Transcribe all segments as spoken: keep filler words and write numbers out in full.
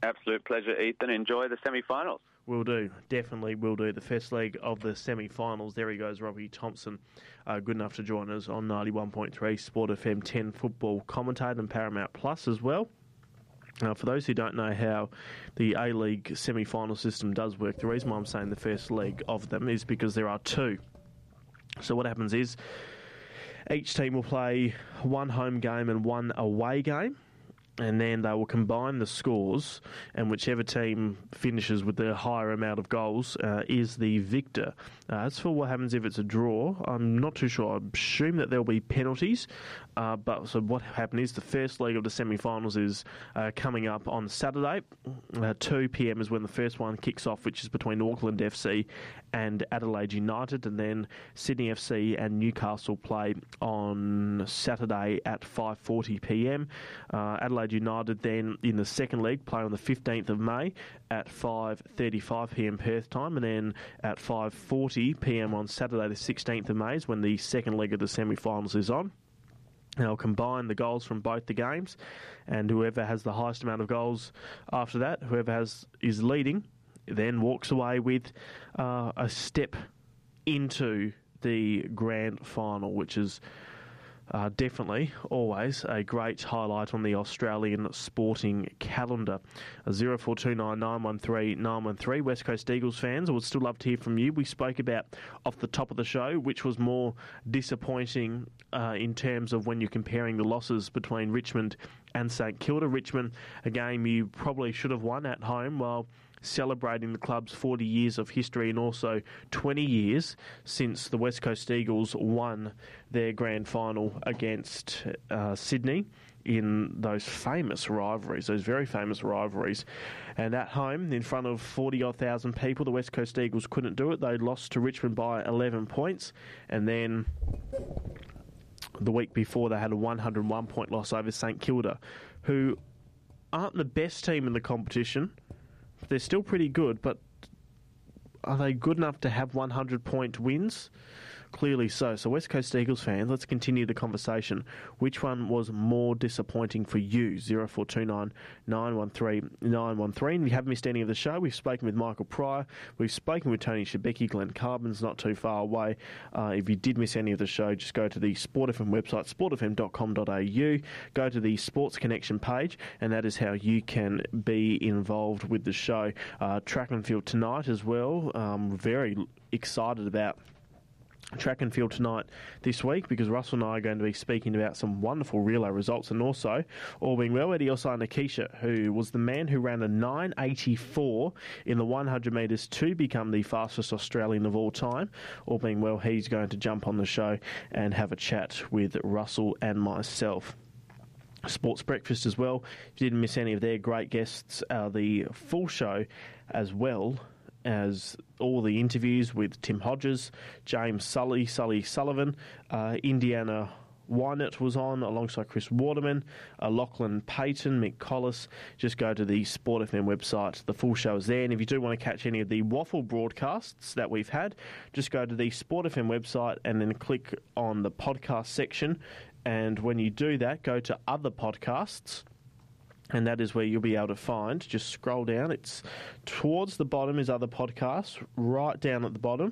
Absolute pleasure, Ethan. Enjoy the semi-finals. Will do. Definitely will do. The first leg of the semi-finals. There he goes, Robbie Thompson. Uh, good enough to join us on ninety-one point three Sport F M ten football commentator and Paramount Plus as well. Uh, for those who don't know how the A-League semi-final system does work, the reason why I'm saying the first leg of them is because there are two. So what happens is each team will play one home game and one away game, and then they will combine the scores, and whichever team finishes with the higher amount of goals uh, is the victor. Uh, as for what happens if it's a draw, I'm not too sure. I assume that there'll be penalties, uh, but so what happened is the first leg of the semi-finals is uh, coming up on Saturday. Uh, two p.m. is when the first one kicks off, which is between Auckland F C and Adelaide United, and then Sydney F C and Newcastle play on Saturday at five forty p.m. Uh, Adelaide United then in the second leg play on the fifteenth of May at five thirty-five p.m. Perth time, and then at five forty p.m. on Saturday the sixteenth of May is when the second leg of the semi-finals is on. And I'll combine the goals from both the games, and whoever has the highest amount of goals after that, whoever has is leading, then walks away with uh, a step into the grand final, which is Uh, definitely, always, a great highlight on the Australian sporting calendar. zero four two nine nine one three nine one three. West Coast Eagles fans, I would still love to hear from you. We spoke about, off the top of the show, which was more disappointing uh, in terms of when you're comparing the losses between Richmond and St Kilda. Richmond, a game you probably should have won at home, while celebrating the club's forty years of history and also twenty years since the West Coast Eagles won their grand final against uh, Sydney in those famous rivalries, those very famous rivalries. And at home, in front of forty-odd thousand people, the West Coast Eagles couldn't do it. They lost to Richmond by eleven points, and then the week before they had a one hundred one point loss over St Kilda, who aren't the best team in the competition. They're still pretty good, but are they good enough to have one hundred point wins? Clearly so. So West Coast Eagles fans, let's continue the conversation. Which one was more disappointing for you? zero four two nine nine one three nine one three. And if you haven't missed any of the show, we've spoken with Michael Pryor, we've spoken with Tony Shebeki, Glenn Carbon's not too far away. Uh, if you did miss any of the show, just go to the Sport F M website, sport f m dot com dot a u, go to the Sports Connection page, and that is how you can be involved with the show. Uh, track and field tonight as well. Um, very excited about track and field tonight this week, because Russell and I are going to be speaking about some wonderful relay results, and also, all being well, Eddie Osei-Nikisha, who was the man who ran a nine eighty-four in the one hundred metres to become the fastest Australian of all time. All being well, he's going to jump on the show and have a chat with Russell and myself. Sports Breakfast as well. If you didn't miss any of their great guests, uh, the full show as well as all the interviews with Tim Hodges, James Sully, Sully Sullivan, uh, Indiana Wynett was on alongside Chris Waterman, uh, Lachlan Payton, Mick Collis. Just go to the Sport F M website. The full show is there. And if you do want to catch any of the Waffle broadcasts that we've had, just go to the Sport F M website and then click on the podcast section. And when you do that, go to other podcasts. And that is where you'll be able to find, just scroll down, it's towards the bottom is other podcasts, right down at the bottom,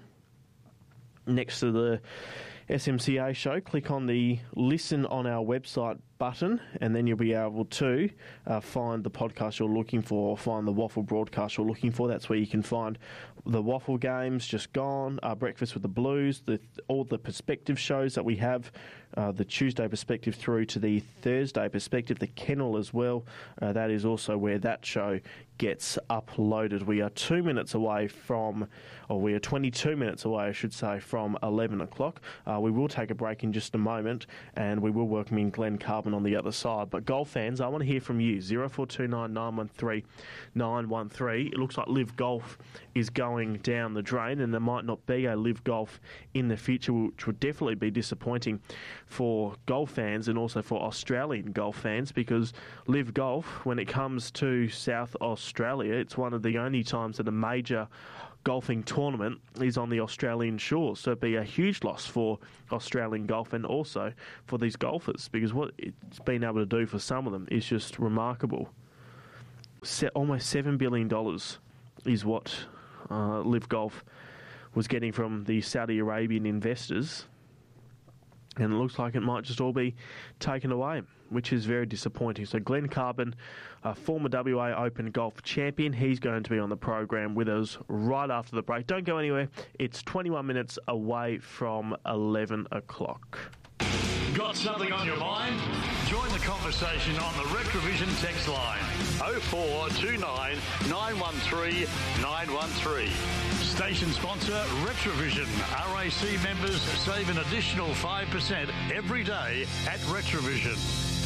next to the S M C A show, click on the listen on our website button, and then you'll be able to uh, find the podcast you're looking for, or find the Waffle broadcast you're looking for. That's where you can find the Waffle games just gone, uh, Breakfast with the Blues, the, all the perspective shows that we have, uh, the Tuesday perspective through to the Thursday perspective, the Kennel as well. Uh, that is also where that show gets uploaded. We are two minutes away from, or we are twenty-two minutes away, I should say, from eleven o'clock. Uh, we will take a break in just a moment, and we will welcome in Glenn Carbon on the other side. But golf fans, I want to hear from you. zero four two nine nine one three nine one three. It looks like Live Golf is going down the drain, and there might not be a Live Golf in the future, which would definitely be disappointing for golf fans and also for Australian golf fans, because Live Golf, when it comes to South Australia, it's one of the only times that a major golfing tournament is on the Australian shores. So it'd be a huge loss for Australian golf and also for these golfers, because what it's been able to do for some of them is just remarkable. se- almost seven billion dollars is what uh, Live Golf was getting from the Saudi Arabian investors. And it looks like it might just all be taken away, which is very disappointing. So Glenn Carbon, a former W A Open golf champion, he's going to be on the program with us right after the break. Don't go anywhere. It's twenty-one minutes away from eleven o'clock. Got something on your mind? Join the conversation on the Retrovision text line oh four two nine, nine one three, nine one three. Station sponsor Retrovision. R A C members save an additional five percent every day at Retrovision.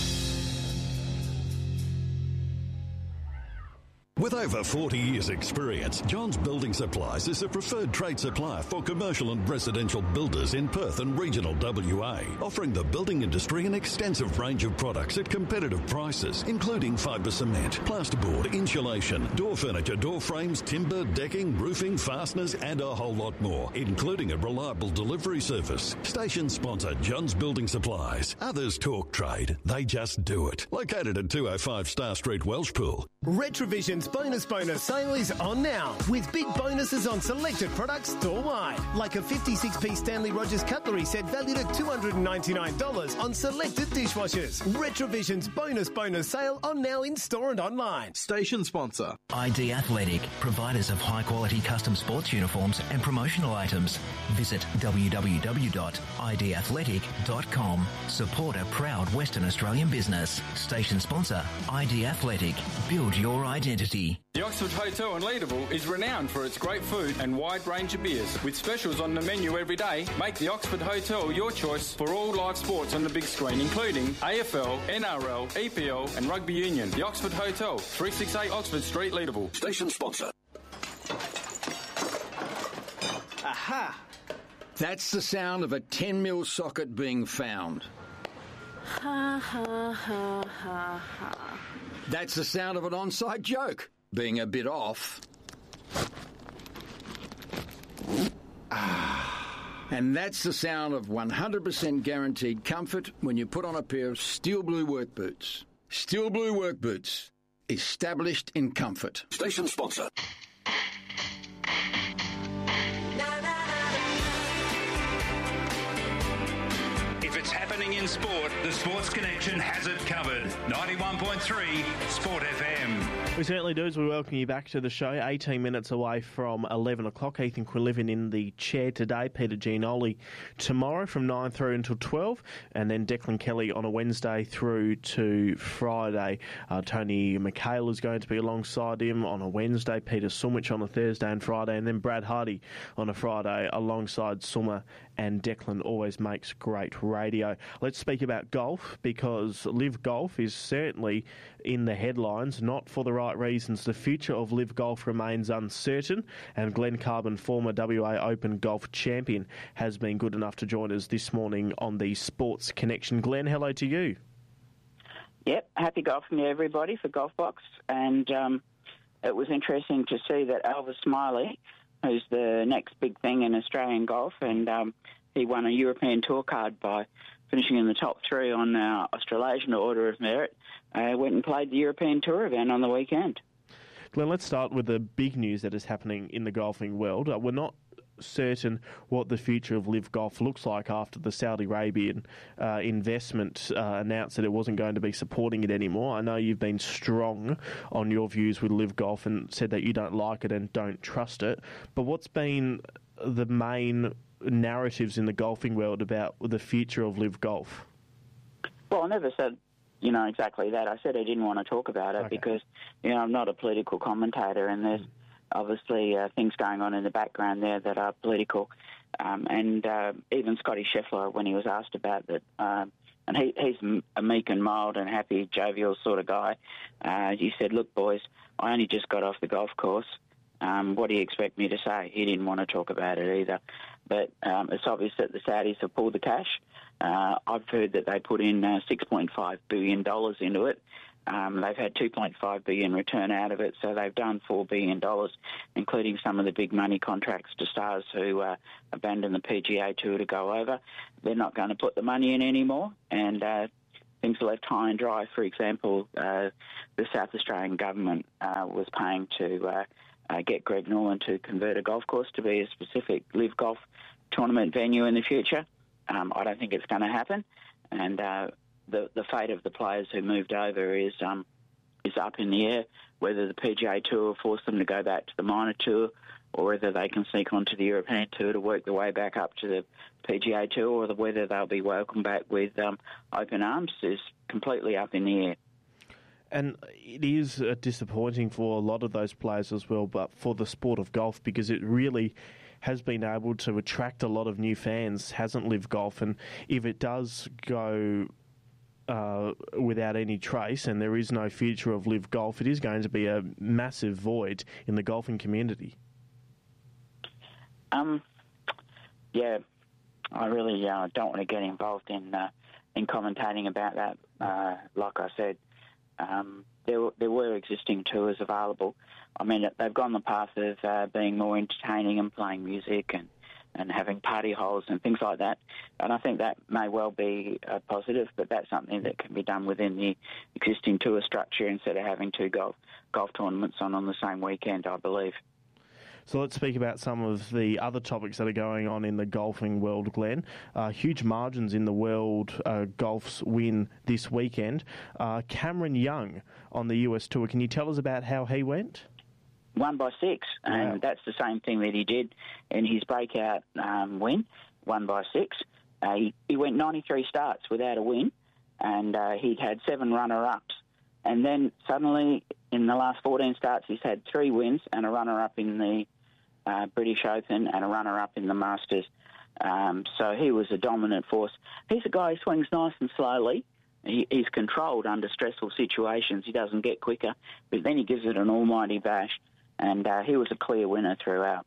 With over forty years' experience, Johns Building Supplies is a preferred trade supplier for commercial and residential builders in Perth and regional W A, offering the building industry an extensive range of products at competitive prices, including fibre cement, plasterboard, insulation, door furniture, door frames, timber, decking, roofing, fasteners, and a whole lot more, including a reliable delivery service. Station sponsor Johns Building Supplies. Others talk trade, they just do it. Located at two oh five Star Street, Welshpool. Retrovision's Bonus Bonus sale is on now, with big bonuses on selected products store-wide, like a fifty-six piece Stanley Rogers cutlery set valued at two hundred ninety-nine dollars on selected dishwashers. Retrovision's Bonus Bonus sale on now in store and online. Station sponsor I D Athletic, providers of high-quality custom sports uniforms and promotional items. Visit w w w dot i d athletic dot com. Support a proud Western Australian business. Station sponsor I D Athletic. Build your identity. The Oxford Hotel in Leederville is renowned for its great food and wide range of beers. With specials on the menu every day, make the Oxford Hotel your choice for all live sports on the big screen, including A F L, N R L, E P L and Rugby Union. The Oxford Hotel, three sixty-eight Oxford Street, Leederville. Station sponsor. Aha! That's the sound of a ten mil socket being found. Ha ha ha ha ha. That's the sound of an on-site joke being a bit off. Ah. And that's the sound of one hundred percent guaranteed comfort when you put on a pair of Steel Blue work boots. Steel Blue work boots, established in comfort. Station sponsor. In sport, the Sports Connection has it covered. ninety-one point three Sport F M. We certainly do, as we welcome you back to the show. eighteen minutes away from eleven o'clock. Ethan Quillivan in the chair today. Peter Gianoli tomorrow from nine through until twelve. And then Declan Kelly on a Wednesday through to Friday. Uh, Tony McHale is going to be alongside him on a Wednesday. Peter Sumwich on a Thursday and Friday. And then Brad Hardy on a Friday alongside Summer and Declan. Always makes great radio. Let's speak about golf, because Live Golf is certainly in the headlines, not for the right reasons. The future of Live Golf remains uncertain, and Glenn Carbon, former W A Open golf champion, has been good enough to join us this morning on the Sports Connection. Glenn, hello to you. Yep, happy golfing to everybody for Golf Box, and um, it was interesting to see that Elvis Smiley, who's the next big thing in Australian golf, and um, he won a European Tour card by finishing in the top three on our Australasian Order of Merit, uh, went and played the European Tour event on the weekend. Glenn, let's start with the big news that is happening in the golfing world. Uh, we're not certain what the future of Live Golf looks like after the Saudi Arabian uh, investment uh, announced that it wasn't going to be supporting it anymore. I know you've been strong on your views with Live Golf and said that you don't like it and don't trust it. But what's been the main narratives in the golfing world about the future of Live Golf? Well, I never said, you know, exactly that. I said I didn't want to talk about it okay. because, you know, I'm not a political commentator, and there's mm. obviously uh, things going on in the background there that are political. Um, and uh, even Scotty Scheffler, when he was asked about it, um, and he, he's a meek and mild and happy, jovial sort of guy, uh, he said, look, boys, I only just got off the golf course. Um, what do you expect me to say? He didn't want to talk about it either. But um, it's obvious that the Saudis have pulled the cash. Uh, I've heard that they put in uh, six point five billion dollars into it. Um, they've had two point five billion dollars return out of it, so they've done four billion dollars, including some of the big money contracts to stars who uh, abandoned the P G A Tour to go over. They're not going to put the money in anymore, and uh, things are left high and dry. For example, uh, the South Australian government uh, was paying to uh, uh, get Greg Norland to convert a golf course to be a specific live golf tournament venue in the future. Um, I don't think it's going to happen, and uh, the the fate of the players who moved over is um, is up in the air. Whether the P G A Tour will force them to go back to the minor tour, or whether they can sneak onto the European Tour to work their way back up to the P G A Tour, or whether they'll be welcomed back with um, open arms, is completely up in the air. And it is uh, disappointing for a lot of those players as well, but for the sport of golf, because it really has been able to attract a lot of new fans, hasn't Live Golf, and if it does go uh, without any trace and there is no future of Live Golf, it is going to be a massive void in the golfing community. Um, yeah, I really uh, don't want to get involved in uh, in commentating about that. Uh, like I said, um, there there were existing tours available. I mean, they've gone the path of uh, being more entertaining and playing music and, and having party holes and things like that. And I think that may well be a positive, but that's something that can be done within the existing tour structure instead of having two golf golf tournaments on on the same weekend, I believe. So let's speak about some of the other topics that are going on in the golfing world, Glenn. Uh, huge margins in the world uh, golf's win this weekend. Uh, Cameron Young on the U S Tour. Can you tell us about how he went? Won by six, and wow. That's the same thing that he did in his breakout um, win, won by six. Uh, he, he went ninety-three starts without a win, and uh, he'd had seven runner-ups. And then suddenly, in the last fourteen starts, he's had three wins and a runner-up in the uh, British Open and a runner-up in the Masters. Um, so he was a dominant force. He's a guy who swings nice and slowly. He, he's controlled under stressful situations. He doesn't get quicker, but then he gives it an almighty bash. And uh, he was a clear winner throughout.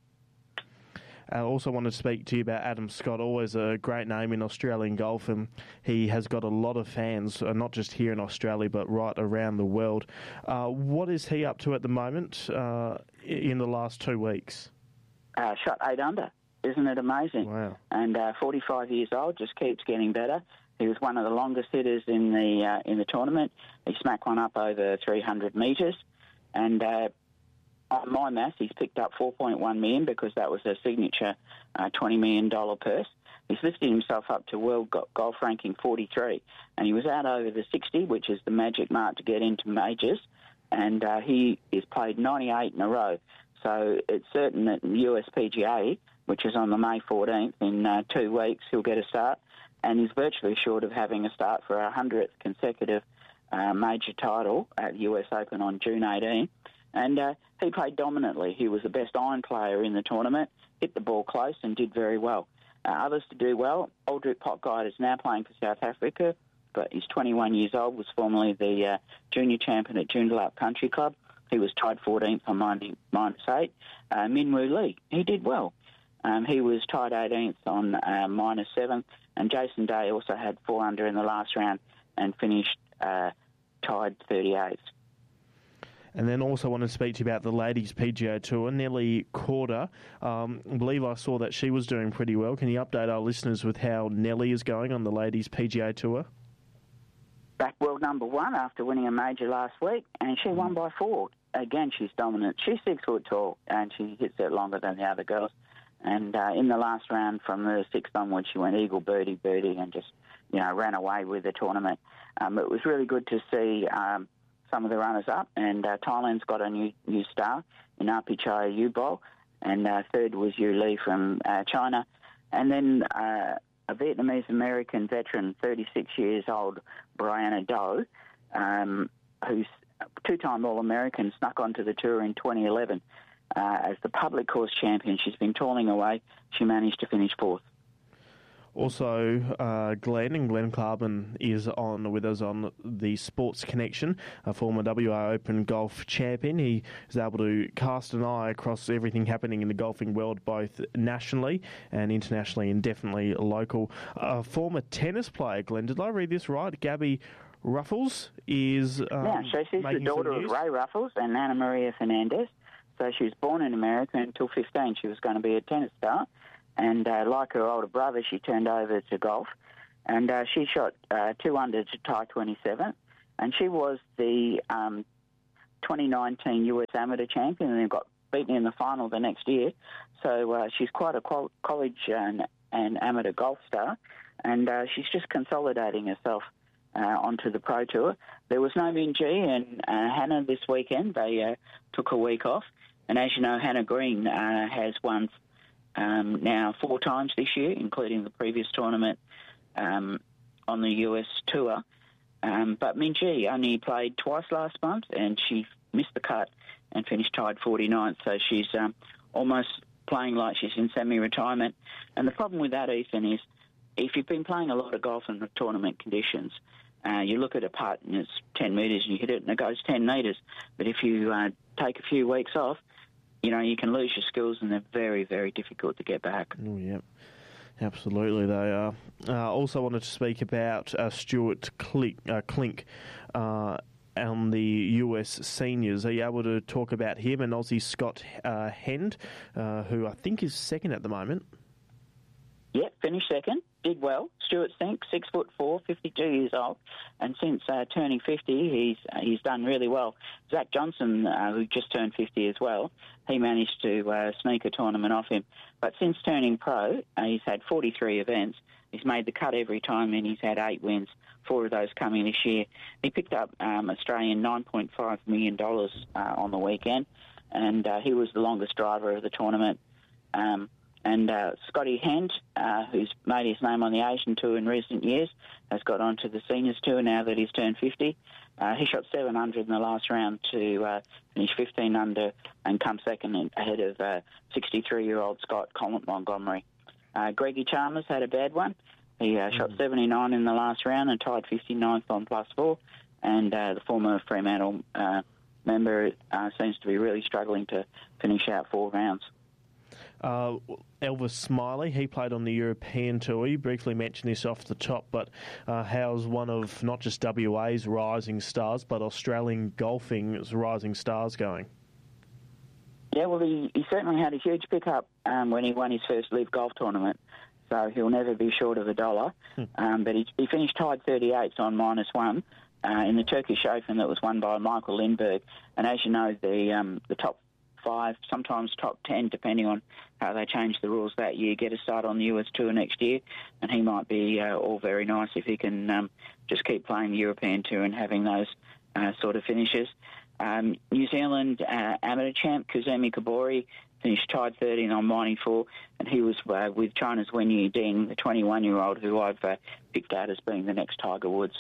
I also want to speak to you about Adam Scott, always a great name in Australian golf, and he has got a lot of fans, uh, not just here in Australia, but right around the world. Uh, what is he up to at the moment uh, in the last two weeks? Uh, shot eight under. Isn't it amazing? Wow. And uh, forty-five years old, just keeps getting better. He was one of the longest hitters in the uh, in the tournament. He smacked one up over three hundred metres, and uh, on my maths, he's picked up four point one million dollars because that was a signature uh, twenty million dollars purse. He's lifted himself up to world golf ranking forty-three, and he was out over the sixty, which is the magic mark to get into majors, and uh, he has played ninety-eight in a row. So it's certain that the U S P G A, which is on the May fourteenth, in uh, two weeks, he'll get a start, and he's virtually short of having a start for a hundredth consecutive uh, major title at the U S Open on June eighteenth. And uh, he played dominantly. He was the best iron player in the tournament, hit the ball close and did very well. Uh, others to do well, Aldrich Potgieter is now playing for South Africa, but he's twenty-one years old, was formerly the uh, junior champion at Joondalup Country Club. He was tied fourteenth on minus eight. Uh, Min Woo Lee, he did well. Um, he was tied eighteenth on uh, minus seven. And Jason Day also had four under in the last round and finished uh, tied thirty-eighth. And then also want to speak to you about the ladies' P G A Tour. Nelly Korda, um, I believe I saw that she was doing pretty well. Can you update our listeners with how Nelly is going on the ladies' P G A Tour? Back world number one after winning a major last week, and she won by four. Again, she's dominant. She's six foot tall, and she hits it longer than the other girls. And uh, in the last round, from the sixth onwards, she went eagle, birdie, birdie, and just, you know, ran away with the tournament. Um, it was really good to see Um, some of the runners-up, and uh, Thailand's got a new new star in Apichai Yubol, and uh, third was Yu Li from uh, China, and then uh, a Vietnamese-American veteran, thirty-six years old, Brianna Do, um, who's a two-time All-American, snuck onto the tour in twenty eleven. Uh, as the public course champion, she's been toiling away. She managed to finish fourth. Also, uh, Glenn, and Glenn Carbon is on with us on the Sports Connection, a former W A Open golf champion. He is able to cast an eye across everything happening in the golfing world, both nationally and internationally, and definitely local. A former tennis player, Glenn, did I read this right? Gabby Ruffles is um, yeah, so she's the daughter of Ray Ruffles and Ana Maria Fernandez. So she was born in America. Until fifteen, she was going to be a tennis star. And uh, like her older brother, she turned over to golf. and uh, she shot uh, two under to tie twenty-seven, and she was the um, twenty nineteen U S Amateur champion and then got beaten in the final the next year. So uh, she's quite a qual- college and, and amateur golf star, and uh, she's just consolidating herself uh, onto the Pro Tour. There was no Min Ji and uh, Hannah this weekend. They uh, took a week off, and as you know, Hannah Green uh, has won um, now four times this year, including the previous tournament um, on the U S Tour. Um, but Min Ji only played twice last month, and she missed the cut and finished tied forty-ninth, so she's um, almost playing like she's in semi-retirement. And the problem with that, Ethan, is if you've been playing a lot of golf in the tournament conditions, uh, you look at a putt and it's ten metres and you hit it and it goes ten metres. But if you uh, take a few weeks off, you know, you can lose your skills and they're very, very difficult to get back. Oh, yeah. Absolutely, they are. Uh, also wanted to speak about uh, Stuart Klink, uh, Klink uh, on the U S seniors. Are you able to talk about him and Aussie Scott uh, Hend, uh, who I think is second at the moment? Yeah, finished second. Did well. Stuart Sink, six foot four, fifty-two years old, and since uh, turning fifty, he's uh, he's done really well. Zach Johnson, uh, who just turned fifty as well, he managed to uh, sneak a tournament off him. But since turning pro, uh, he's had forty-three events. He's made the cut every time, and he's had eight wins. Four of those coming this year. He picked up um, Australian nine point five million dollars uh, on the weekend, and uh, he was the longest driver of the tournament. Um, And uh, Scotty Hend, uh, who's made his name on the Asian Tour in recent years, has got onto the Seniors Tour now that he's turned fifty. Uh, he shot seven hundred in the last round to uh, finish fifteen under and come second ahead of uh, sixty-three-year-old Scott Colin Montgomery. Uh, Greggy Chalmers had a bad one. He uh, shot seventy-nine in the last round and tied fifty-ninth on plus four. And uh, the former Fremantle uh, member uh, seems to be really struggling to finish out four rounds. Uh, Elvis Smiley, he played on the European Tour. You briefly mentioned this off the top, but uh, how's one of not just W A's rising stars, but Australian golfing's rising stars going? Yeah, well, he, he certainly had a huge pickup um, when he won his first Live Golf tournament, so he'll never be short of a dollar. Hmm. Um, but he, he finished tied thirty-eighth on minus one uh, in the Turkish Open that was won by Michael Lindbergh. And as you know, the um, the top five, sometimes top ten, depending on how they change the rules that year, get a start on the U S Tour next year, and he might be uh, all very nice if he can um, just keep playing the European Tour and having those uh, sort of finishes. Um, New Zealand uh, amateur champ Kazumi Kabori finished tied thirteen on mining four, and he was uh, with China's Wenyu Ding, the twenty-one-year-old who I've uh, picked out as being the next Tiger Woods.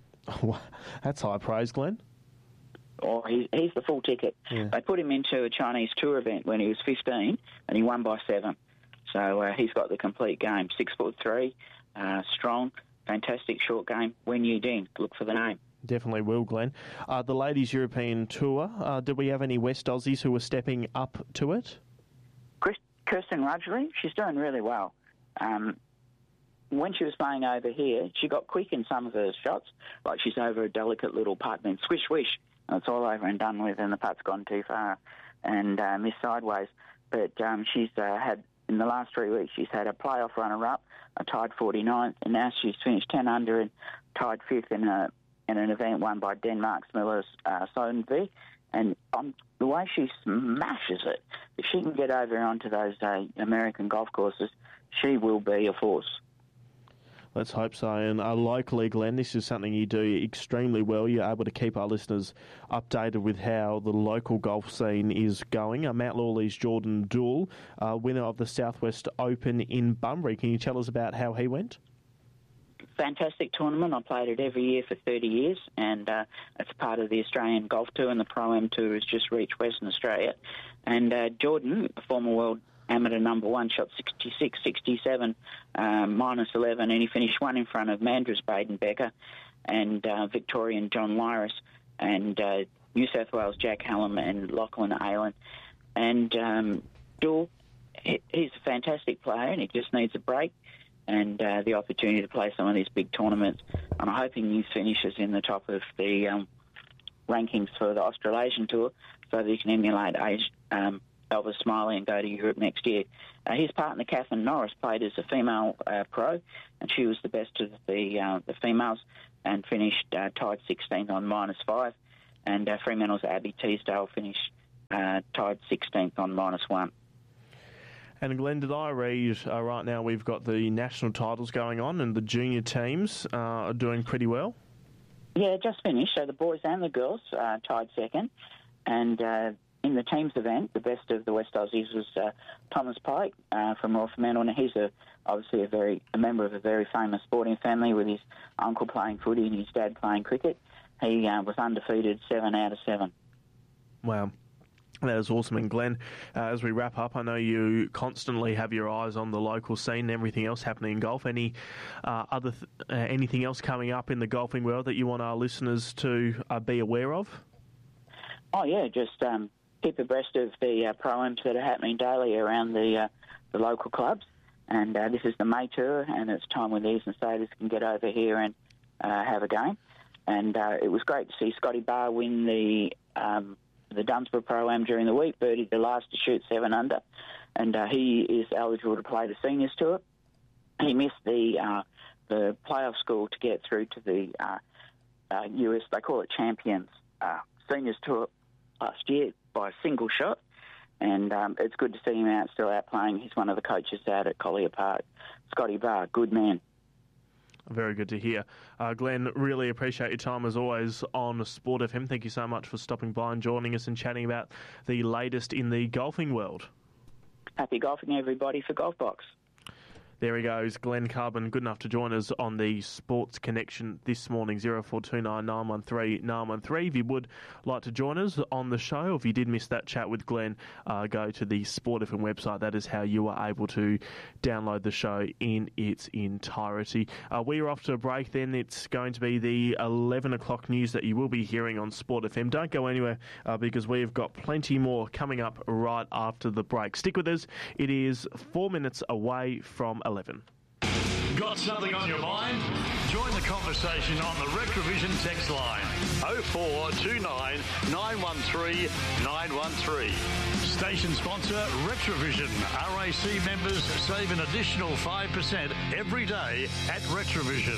That's high praise, Glenn. Oh, he's, he's the full ticket. Yeah. They put him into a Chinese tour event when he was fifteen, and he won by seven. So uh, he's got the complete game. Six foot three, uh, strong, fantastic short game. Wenyu Ding, look for the name. Definitely will, Glenn. Uh, the Ladies European Tour, uh, do we have any West Aussies who are stepping up to it? Chris, Kirsten Rudgley, she's doing really well. Um, when she was playing over here, she got quick in some of her shots, like she's over a delicate little putt, then swish, swish, and it's all over and done with, and the putt's gone too far and uh, missed sideways. But um, she's uh, had, in the last three weeks, she's had a playoff runner-up, a tied forty-ninth, and now she's finished ten under and tied fifth in a in an event won by Denmark's Miller's uh, Sodenby. And um, the way she smashes it, if she can get over onto those uh, American golf courses, she will be a force. Let's hope so. And uh, locally, Glenn, this is something you do extremely well. You're able to keep our listeners updated with how the local golf scene is going. Uh, Matt Lawley's Jordan Dool, uh, winner of the Southwest Open in Bunbury. Can you tell us about how he went? Fantastic tournament. I played it every year for thirty years, and uh, it's part of the Australian Golf Tour, and the Pro-Am Tour has just reached Western Australia. And uh, Jordan, former world amateur number one, shot sixty-six sixty-seven, um, minus eleven, and he finished one in front of Manders Baden Becker and uh, Victorian John Lyris and uh, New South Wales Jack Hallam and Lachlan Aylan. And um, Dool, he, he's a fantastic player, and he just needs a break and uh, the opportunity to play some of these big tournaments. I'm hoping he finishes in the top of the um, rankings for the Australasian Tour so that he can emulate age, um, Elvis Smiley and go to Europe next year. Uh, his partner, Catherine Norris, played as a female uh, pro, and she was the best of the uh, the females and finished uh, tied sixteenth on minus five. And uh, Fremantle's Abby Teasdale finished uh, tied sixteenth on minus one. And Glenn, did I read uh, right now we've got the national titles going on and the junior teams uh, are doing pretty well? Yeah, just finished. So the boys and the girls uh, tied second. And uh, in the teams event, the best of the West Aussies was uh, Thomas Pike uh, from Royal Fremantle. And he's a, obviously a very a member of a very famous sporting family with his uncle playing footy and his dad playing cricket. He uh, was undefeated, seven out of seven. Wow. That is awesome. And Glenn, uh, as we wrap up, I know you constantly have your eyes on the local scene and everything else happening in golf. Any uh, other th- uh, anything else coming up in the golfing world that you want our listeners to uh, be aware of? Oh yeah, just um, keep abreast of the uh, pro-ams that are happening daily around the uh, the local clubs. And uh, this is the May Tour, and it's time when the Eastern Staters can get over here and uh, have a game. And uh, it was great to see Scotty Barr win the um, the Dunsborough Pro-Am during the week, birdied the last to shoot seven under, and uh, he is eligible to play the Seniors Tour. He missed the uh, the playoff score to get through to the uh, uh, U S, they call it Champions uh, Seniors Tour last year by a single shot, and um, it's good to see him out, still out playing. He's one of the coaches out at Collier Park. Scotty Barr, good man. Very good to hear. Uh, Glenn, really appreciate your time as always on Sport F M. Thank you so much for stopping by and joining us and chatting about the latest in the golfing world. Happy golfing, everybody, for Golf Box. There he goes, Glenn Carbon, good enough to join us on the Sports Connection this morning, zero four two nine, nine one three, nine one three. If you would like to join us on the show, or if you did miss that chat with Glenn, uh, go to the Sport F M website. That is how you are able to download the show in its entirety. Uh, we are off to a break then. It's going to be the eleven o'clock news that you will be hearing on Sport F M. Don't go anywhere uh, because we've got plenty more coming up right after the break. Stick with us. It is four minutes away from eleven. Got something on your mind? Join the conversation on the Retrovision text line oh four two nine, nine one three, nine one three. Station sponsor Retrovision. R A C members save an additional five percent every day at Retrovision.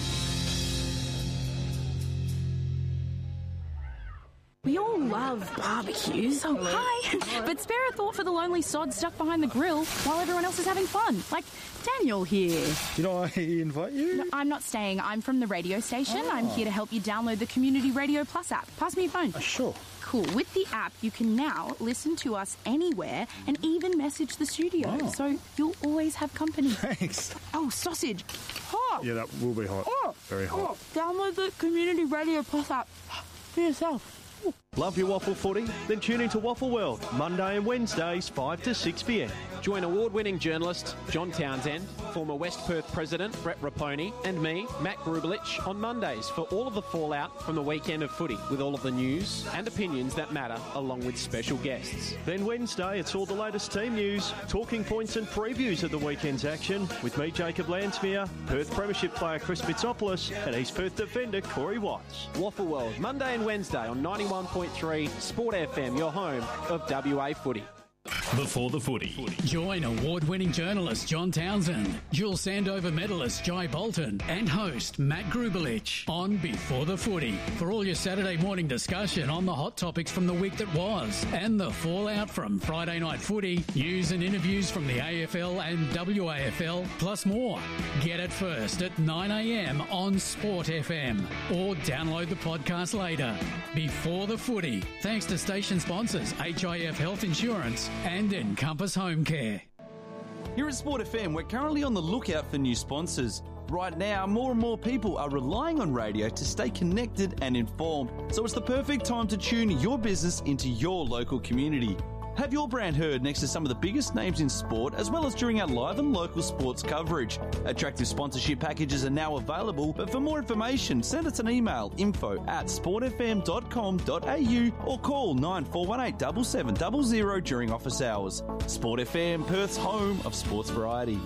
We all love barbecues. Oh, hi. But spare a thought for the lonely sod stuck behind the grill while everyone else is having fun. Like Daniel here. Did I invite you? No, I'm not staying. I'm from the radio station. Oh. I'm here to help you download the Community Radio Plus app. Pass me your phone. Uh, sure. Cool. With the app, you can now listen to us anywhere and even message the studio. Oh. So you'll always have company. Thanks. Oh, sausage. Hot. Yeah, that will be hot. Oh. Very hot. Oh. Download the Community Radio Plus app for yourself. Love your waffle footy? Then tune into Waffle World, Monday and Wednesdays, five to six p m. Join award-winning journalist John Townsend, former West Perth President Brett Raponi, and me, Matt Grubelich, on Mondays for all of the fallout from the weekend of footy, with all of the news and opinions that matter, along with special guests. Then Wednesday, it's all the latest team news, talking points and previews of the weekend's action, with me, Jacob Lansmere, Perth Premiership player Chris Mitsopoulos, and East Perth defender Corey Watts. Waffle World, Monday and Wednesday on ninety-one point three Sport F M, your home of W A footy. Before the footy. Join award-winning journalist John Townsend, dual Sandover medalist Jai Bolton, and host Matt Grubelich on Before the Footy for all your Saturday morning discussion on the hot topics from the week that was and the fallout from Friday night footy, news and interviews from the A F L and W A F L, plus more. Get it first at nine a m on Sport F M or download the podcast later. Before the Footy, thanks to station sponsors H I F Health Insurance and Encompass Home Care. Here at Sport F M, we're currently on the lookout for new sponsors. Right now, more and more people are relying on radio to stay connected and informed, so it's the perfect time to tune your business into your local community. Have your brand heard next to some of the biggest names in sport, as well as during our live and local sports coverage. Attractive sponsorship packages are now available, but for more information, send us an email, info at sportfm dot com dot a u or call nine four one eight, seven seven zero zero during office hours. Sport F M, Perth's home of sports variety.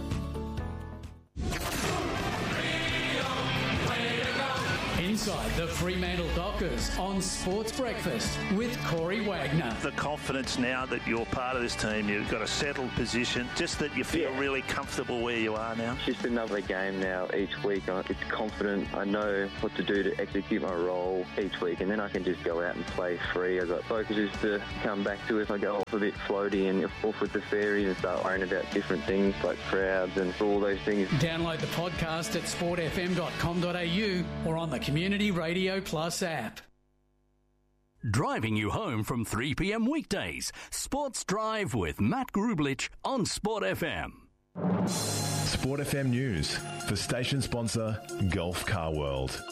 inside the Fremantle Dockers on Sports Breakfast with Corey Wagner. The confidence now that you're part of this team, you've got a settled position, just that you feel yeah. really comfortable where you are now. It's just another game now each week. It's confident. I know what to do to execute my role each week, and then I can just go out and play free. I've got focuses to come back to if I go off a bit floaty and off with the fairies and start worrying about different things like crowds and all those things. Download the podcast at sport f m dot com dot a u or on the Community Radio Plus app. Driving you home from three p m weekdays. Sports Drive with Matt Grublich on Sport F M. Sport F M News for station sponsor Gulf Car World.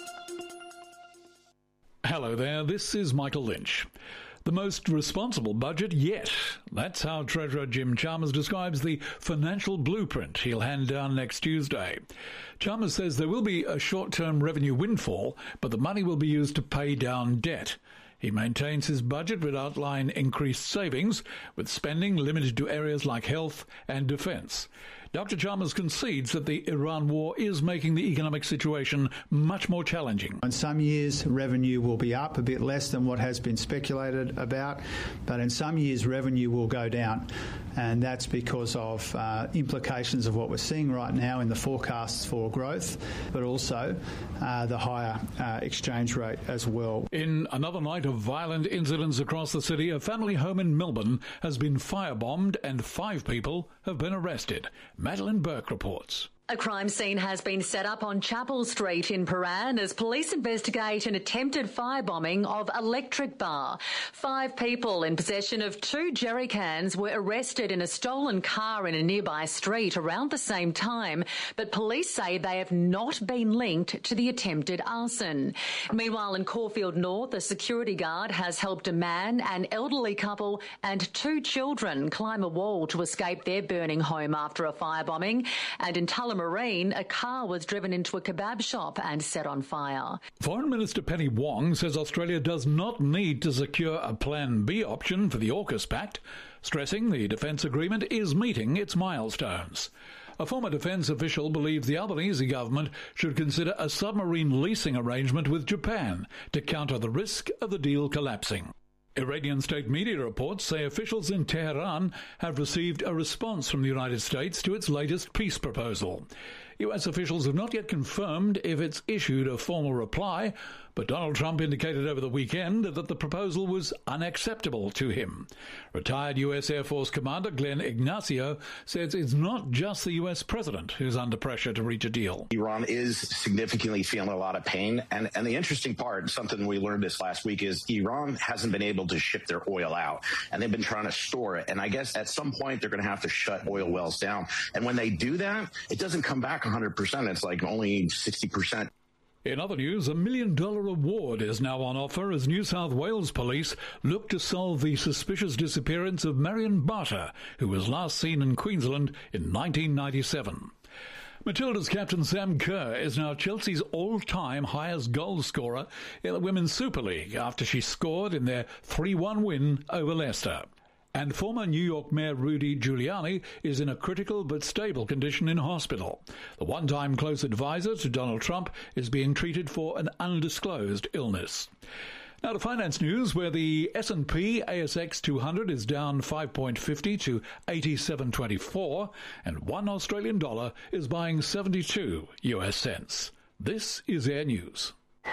Hello there, this is Michael Lynch. The most responsible budget yet. That's how Treasurer Jim Chalmers describes the financial blueprint he'll hand down next Tuesday. Chalmers says there will be a short-term revenue windfall, but the money will be used to pay down debt. He maintains his budget would outline increased savings, with spending limited to areas like health and defence. Doctor Chalmers concedes that the Iran war is making the economic situation much more challenging. In some years, revenue will be up a bit less than what has been speculated about, but in some years, revenue will go down. And that's because of uh, implications of what we're seeing right now in the forecasts for growth, but also uh, the higher uh, exchange rate as well. In another night of violent incidents across the city, a family home in Melbourne has been firebombed and five people have been arrested. Madeline Burke reports. A crime scene has been set up on Chapel Street in Paran as police investigate an attempted firebombing of Electric Bar. Five people in possession of two jerry cans were arrested in a stolen car in a nearby street around the same time, but police say they have not been linked to the attempted arson. Meanwhile, in Caulfield North, a security guard has helped a man, an elderly couple and two children climb a wall to escape their burning home after a firebombing. And in Tullamarine, a car was driven into a kebab shop and set on fire. Foreign Minister Penny Wong says Australia does not need to secure a Plan B option for the AUKUS Pact, stressing the defence agreement is meeting its milestones. A former defence official believes the Albanese government should consider a submarine leasing arrangement with Japan to counter the risk of the deal collapsing. Iranian state media reports say officials in Tehran have received a response from the United States to its latest peace proposal. U S officials have not yet confirmed if it's issued a formal reply, but Donald Trump indicated over the weekend that the proposal was unacceptable to him. Retired U S Air Force Commander Glenn Ignacio says it's not just the U S president who's under pressure to reach a deal. Iran is significantly feeling a lot of pain, and, and the interesting part, something we learned this last week, is Iran hasn't been able to ship their oil out, and they've been trying to store it, and I guess at some point they're going to have to shut oil wells down, and when they do that, it doesn't come back one hundred percent. It's like only sixty percent. In other news, a million dollar reward is now on offer as New South Wales police look to solve the suspicious disappearance of Marion Barter, who was last seen in Queensland in nineteen ninety-seven. Matilda's captain Sam Kerr is now Chelsea's all-time highest goal scorer in the Women's Super League after she scored in their three one win over Leicester. And former New York Mayor Rudy Giuliani is in a critical but stable condition in hospital. The one-time close advisor to Donald Trump is being treated for an undisclosed illness. Now to finance news, where the S and P A S X two hundred is down five point five zero to eighty-seven twenty-four, and one Australian dollar is buying seventy-two U S cents. This is Air News.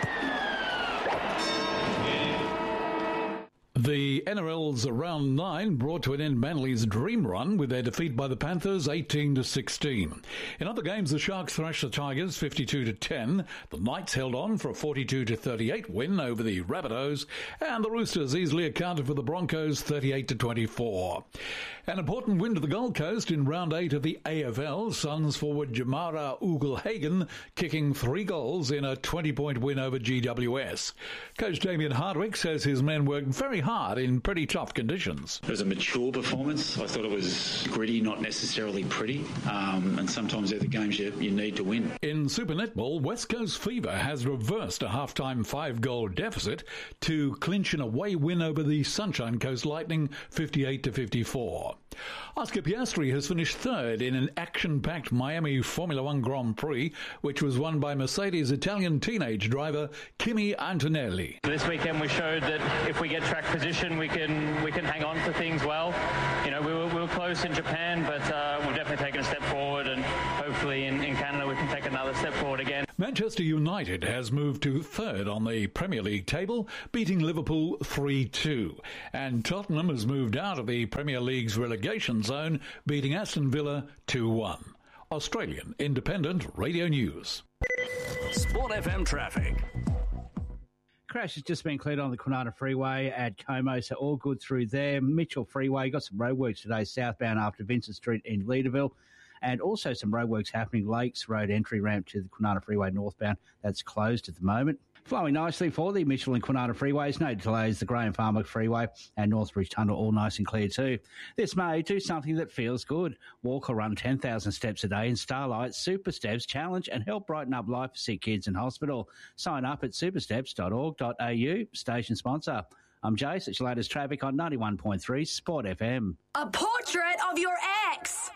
The N R L's round nine brought to an end Manly's dream run with their defeat by the Panthers eighteen to sixteen. In other games, the Sharks thrashed the Tigers fifty-two to ten. The Knights held on for a forty-two to thirty-eight win over the Rabbitohs, and the Roosters easily accounted for the Broncos thirty-eight to twenty-four. An important win to the Gold Coast in round eight of the A F L. Suns forward Jamara Ugle-Hagan kicking three goals in a twenty-point win over G W S. Coach Damien Hardwick says his men worked very hard in pretty tough conditions. It was a mature performance. I thought it was gritty, not necessarily pretty, um, and sometimes they're the games you, you need to win. In Super Netball, West Coast Fever has reversed a half-time five-goal deficit to clinch an away win over the Sunshine Coast Lightning fifty-eight to fifty-four. more. Oscar Piastri has finished third in an action-packed Miami Formula One Grand Prix, which was won by Mercedes' Italian teenage driver Kimi Antonelli. This weekend we showed that if we get track position, we can we can hang on to things well. You know, we were, we were close in Japan, but uh, we've definitely taken a step forward, and hopefully in, in Canada we can take another step forward again. Manchester United has moved to third on the Premier League table, beating Liverpool three two. And Tottenham has moved out of the Premier League's relegation zone, beating Aston Villa two one. Australian Independent Radio News. Sport F M traffic. Crash has just been cleared on the Kwinana Freeway at Como, so all good through there. Mitchell Freeway, got some roadworks today southbound after Vincent Street in Leederville. And also some roadworks happening. Lakes Road entry ramp to the Kwinana Freeway northbound, that's closed at the moment. Flowing nicely for the Mitchell and Kwinana Freeways. No delays. The Graham Farmer Freeway and Northbridge Tunnel all nice and clear too. This May, do something that feels good. Walk or run ten thousand steps a day in Starlight Super Steps Challenge and help brighten up life for sick kids in hospital. Sign up at supersteps dot org dot a u. Station sponsor. I'm Jace. It's your latest traffic on ninety-one point three Sport F M. A portrait of your ex.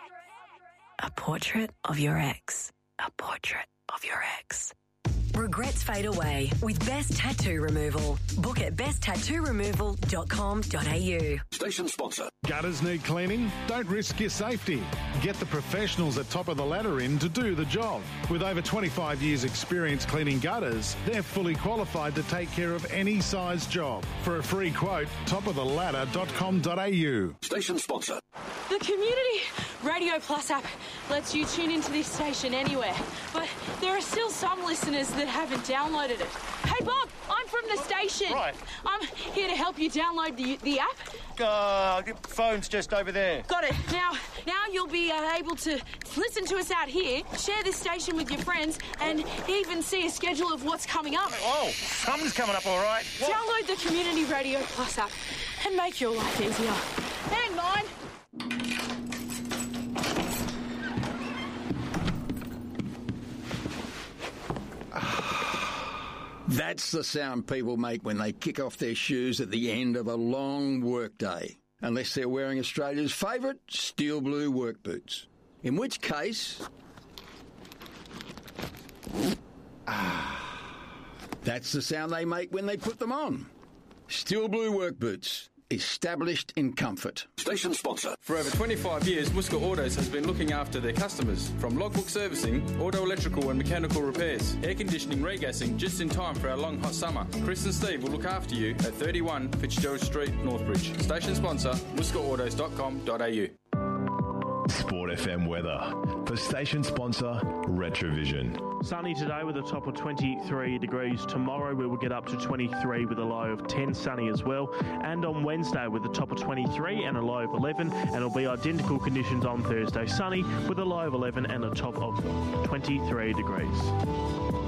A portrait of your ex. A portrait of your ex. Regrets fade away with Best Tattoo Removal. Book at best tattoo removal dot com dot a u. Station sponsor. Gutters need cleaning? Don't risk your safety. Get the professionals at Top of the Ladder in to do the job. With over twenty-five years experience cleaning gutters, they're fully qualified to take care of any size job. For a free quote, top of the ladder dot com dot a u. Station sponsor. The Community Radio Plus app lets you tune into this station anywhere, but there are still some listeners that haven't downloaded it. Hey Bob, I'm from the station. Right. I'm here to help you download the the app. Uh, the phone's just over there. Got it. Now, now you'll be uh, able to listen to us out here, share this station with your friends, and even see a schedule of what's coming up. Oh, something's coming up, all right. What? Download the Community Radio Plus app and make your life easier. And mine. That's the sound people make when they kick off their shoes at the end of a long workday. Unless they're wearing Australia's favourite steel blue work boots. In which case... Ah, that's the sound they make when they put them on. Steel blue work boots. Established in comfort. Station sponsor. For over twenty-five years, Muska Autos has been looking after their customers. From logbook servicing, auto electrical and mechanical repairs, air conditioning, regassing, just in time for our long hot summer. Chris and Steve will look after you at thirty-one Fitzgerald Street, Northbridge. Station sponsor, muska autos dot com dot a u. Sport F M weather for station sponsor Retrovision. Sunny today with a top of twenty-three degrees. Tomorrow we will get up to twenty-three with a low of ten, sunny as well. And on Wednesday with a top of twenty-three and a low of eleven. And it'll be identical conditions on Thursday. Sunny with a low of eleven and a top of twenty-three degrees.